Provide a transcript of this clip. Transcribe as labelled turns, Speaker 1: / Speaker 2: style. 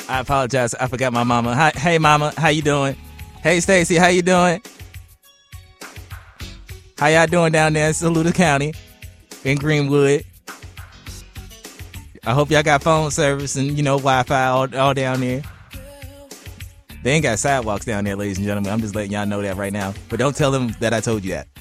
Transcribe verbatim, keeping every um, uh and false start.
Speaker 1: I apologize. I forgot my mama. Hi, hey, mama. How you doing? Hey, Stacy. How you doing? How y'all doing down there in Saluda County in Greenwood? I hope y'all got phone service and, you know, Wi-Fi all, all down there. They ain't got sidewalks down there, ladies and gentlemen. I'm just letting y'all know that right now. But don't tell them that I told you that.